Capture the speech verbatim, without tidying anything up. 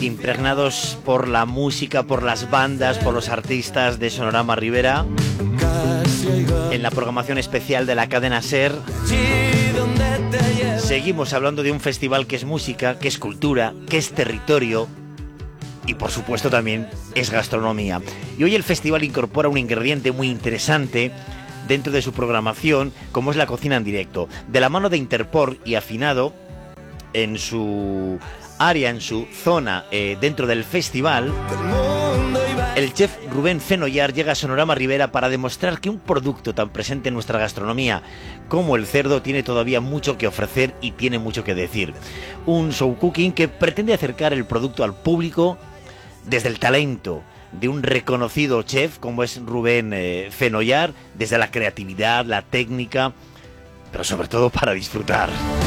impregnados por la música, por las bandas, por los artistas de Sonorama Ribera, en la programación especial de la cadena SER. Seguimos hablando de un festival que es música, que es cultura, que es territorio y por supuesto también es gastronomía. Y hoy el festival incorpora un ingrediente muy interesante dentro de su programación, como es la cocina en directo, de la mano de Interpor y afinado en su área, en su zona eh, dentro del festival. El chef Rubén Fenollar llega a Sonorama Ribera para demostrar que un producto tan presente en nuestra gastronomía como el cerdo tiene todavía mucho que ofrecer y tiene mucho que decir. Un show cooking que pretende acercar el producto al público desde el talento de un reconocido chef como es Rubén eh, Fenollar, desde la creatividad, la técnica, pero sobre todo para disfrutar.